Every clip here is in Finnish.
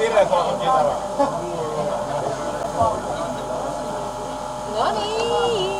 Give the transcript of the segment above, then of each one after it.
Vihreä tuolla kitara. No niin.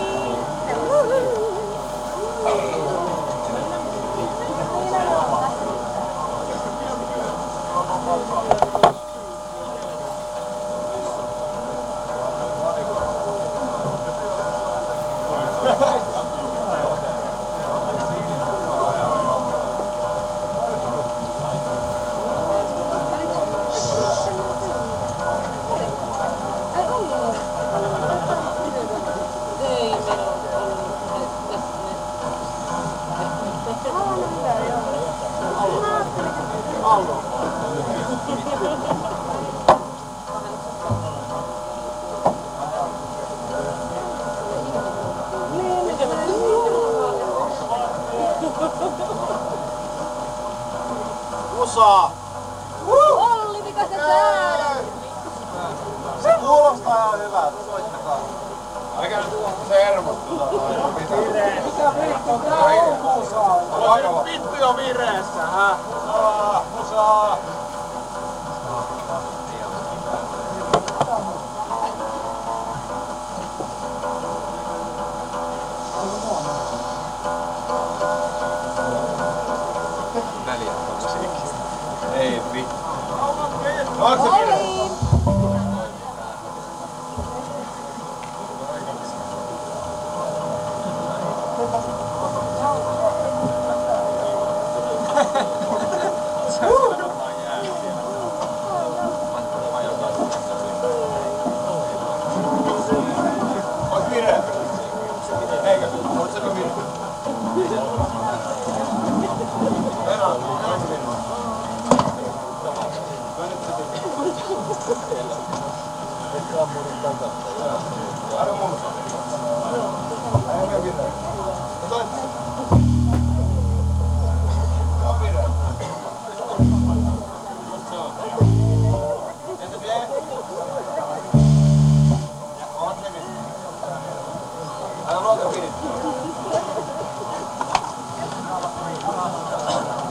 Musa! Olli, mikä se täällä? Se kuulostaa ihan hyvältä, soittakaa. Älkää nyt se hermostuu. Mikä vittu tää on musaa? On nyt vittu jo vireessä, hä? Musaa! Ei vittu. Onko se vireessä? Ois vireä? Eikö? Oot sä nyt vireä? Enää, Arvo mun. Ei mene vireä. Ja toi. Se on vireä. Entä vie? Ja oot se vireä. Älä luota vireä.